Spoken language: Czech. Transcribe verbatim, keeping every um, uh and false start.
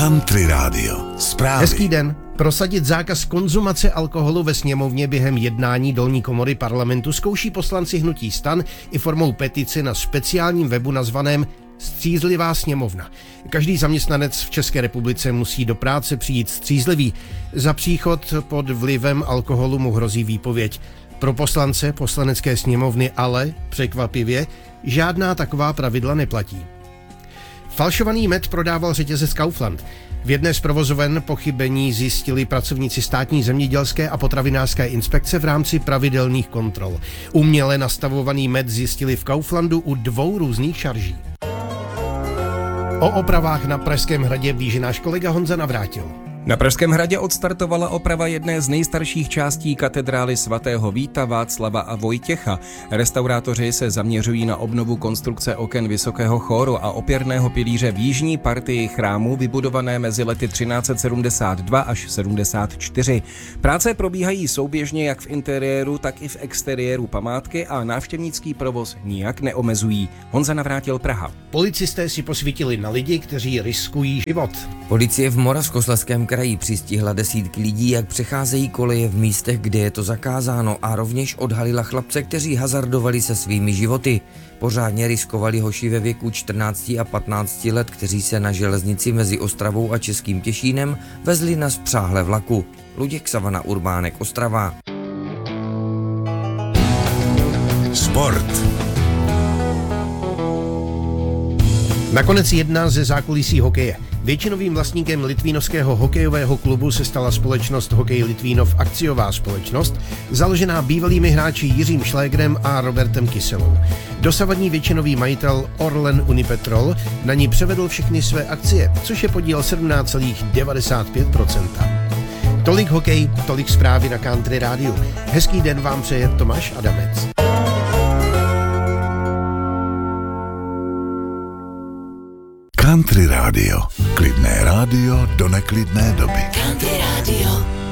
Country Radio. Zprávy. Hezký den. Prosadit zákaz konzumace alkoholu ve sněmovně během jednání dolní komory parlamentu zkouší poslanci hnutí STAN i formou petice na speciálním webu nazvaném Střízlivá sněmovna. Každý zaměstnanec v České republice musí do práce přijít střízlivý. Za příchod pod vlivem alkoholu mu hrozí výpověď. Pro poslance poslanecké sněmovny ale, překvapivě, žádná taková pravidla neplatí. Falšovaný med prodával řetězec Kaufland. V jedné z provozoven pochybení zjistili pracovníci státní zemědělské a potravinářské inspekce v rámci pravidelných kontrol. Uměle nastavovaný med zjistili v Kauflandu u dvou různých šarží. O opravách na Pražském hradě blíže náš kolega Honza Navrátil. Na Pražském hradě odstartovala oprava jedné z nejstarších částí katedrály svatého Víta, Václava a Vojtěcha. Restaurátoři se zaměřují na obnovu konstrukce oken vysokého chóru a opěrného pilíře v jižní partii chrámu, vybudované mezi lety třináct set sedmdesát dva až sedmdesát čtyři. Práce probíhají souběžně jak v interiéru, tak i v exteriéru památky a návštěvnický provoz nijak neomezují. Honza Navrátil, Praha. Policisté si posvítili na lidi, kteří riskují život. Policie v Moravskoslezském kraji přistihla desítky lidí, jak přecházejí koleje v místech, kde je to zakázáno, a rovněž odhalila chlapce, kteří hazardovali se svými životy. Pořádně riskovali hoši ve věku čtrnácti a patnácti let, kteří se na železnici mezi Ostravou a Českým Těšínem vezli na spřáhle vlaku. Luděk Savana, Urbánek, Ostrava. Sport. Nakonec jedna ze zákulisí hokeje. Většinovým vlastníkem litvínovského hokejového klubu se stala společnost Hokej Litvínov akciová společnost, založená bývalými hráči Jiřím Šlégrem a Robertem Kyselou. Dosavadní většinový majitel Orlen Unipetrol na ní převedl všechny své akcie, což je podíl sedmnáct celá devadesát pět procenta. Tolik hokej, tolik zprávy na Country Rádiu. Hezký den vám přeje Tomáš Adamec. Country Radio. Klidné rádio do neklidné doby. Country Radio.